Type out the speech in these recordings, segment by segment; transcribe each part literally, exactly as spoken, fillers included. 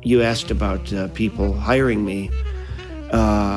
you asked about uh, people hiring me. Uh,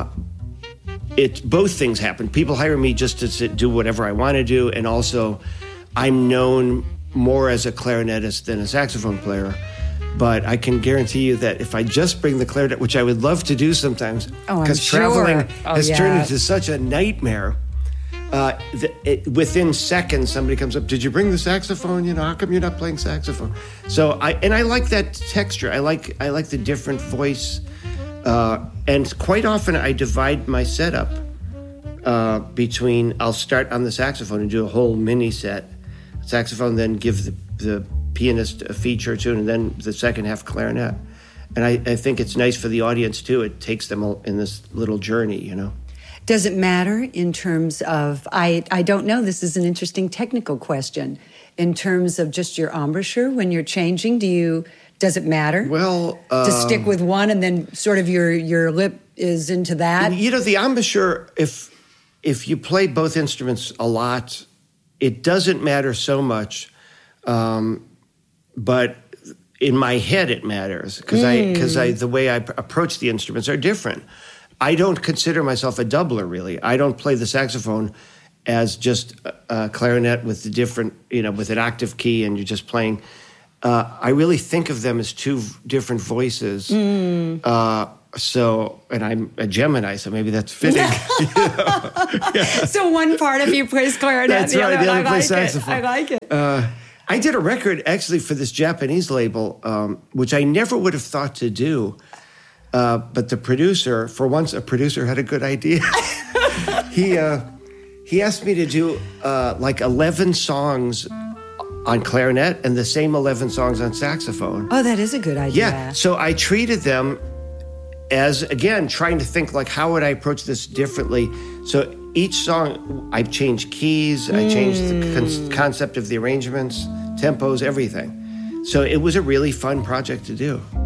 it both things happen. People hire me just to sit, do whatever I want to do, and also I'm known more as a clarinetist than a saxophone player. But I can guarantee you that if I just bring the clarinet, which I would love to do sometimes, because sure. traveling Oh, has yeah. turned into such a nightmare. Uh, the, it, within seconds, somebody comes up, did you bring the saxophone? You know, how come you're not playing saxophone? So I, and I like that texture. I like, I like the different voice. Uh, and quite often I divide my setup uh, between, I'll start on the saxophone and do a whole mini set. Saxophone, then give the, the pianist a feature or two, and then the second half clarinet. And I, I think it's nice for the audience too. It takes them in this little journey, you know. Does it matter in terms of, I, I don't know, this is an interesting technical question, in terms of just your embouchure when you're changing, do you, does it matter? Well, uh, to stick with one and then sort of your, your lip is into that? You know, the embouchure, if, if you play both instruments a lot, it doesn't matter so much, um, but in my head it matters, because mm. I, because I, the way I p- approach the instruments are different. I don't consider myself a doubler, really. I don't play the saxophone as just a, a clarinet with the different, you know, with an octave key and you're just playing. Uh, I really think of them as two v- different voices. Mm. Uh, so, and I'm a Gemini, so maybe that's fitting. You know? Yeah. So one part of you plays clarinet, that's the right, other, the other I plays like saxophone. it. I like it. Uh, I did a record, actually, for this Japanese label, um, which I never would have thought to do. Uh, but the producer, for once, a producer had a good idea. he uh, he asked me to do uh, like eleven songs on clarinet and the same eleven songs on saxophone. Oh, that is a good idea. Yeah, so I treated them as, again, trying to think, like, how would I approach this differently? So each song, I changed keys, I changed the con- concept of the arrangements, tempos, everything. So it was a really fun project to do.